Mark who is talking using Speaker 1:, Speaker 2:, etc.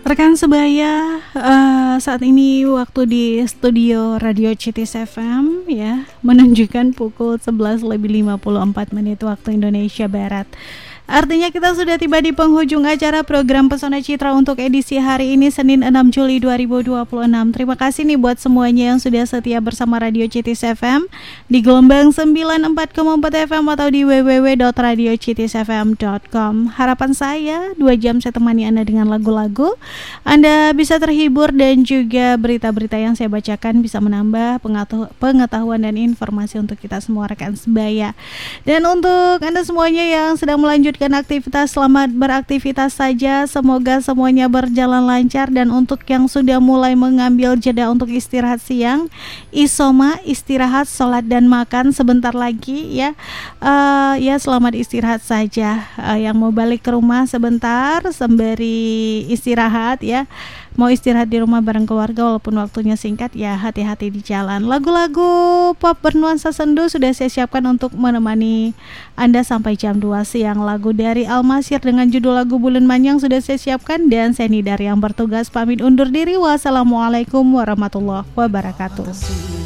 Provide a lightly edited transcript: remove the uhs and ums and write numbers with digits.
Speaker 1: Rekan sebaya, saat ini waktu di studio Radio Citis FM ya menunjukkan pukul 11:54 waktu Indonesia Barat. Artinya kita sudah tiba di penghujung acara program Pesona Citra untuk edisi hari ini Senin 6 Juli 2026. Terima kasih nih buat semuanya yang sudah setia bersama Radio Citis FM di gelombang 94,4 FM atau di www.radiocitisfm.com. Harapan saya 2 jam saya temani Anda dengan lagu-lagu. Anda bisa terhibur dan juga berita-berita yang saya bacakan bisa menambah pengetahuan dan informasi untuk kita semua rekan sebaya. Dan untuk Anda semuanya yang sedang melanjutkan aktivitas, selamat beraktivitas saja. Semoga semuanya berjalan lancar. Dan untuk yang sudah mulai mengambil jeda untuk istirahat siang, isoma, istirahat, sholat dan makan sebentar lagi ya. Ya selamat istirahat saja. Yang mau balik ke rumah sebentar sembari istirahat ya. Mau istirahat di rumah bareng keluarga walaupun waktunya singkat ya, hati-hati di jalan. Lagu-lagu pop bernuansa sendu sudah saya siapkan untuk menemani Anda sampai jam 2 siang. Lagu dari Almasir dengan judul lagu Bulan Manyang sudah saya siapkan. Dan saya Nidar yang bertugas pamit undur diri. Wassalamualaikum warahmatullahi wabarakatuh.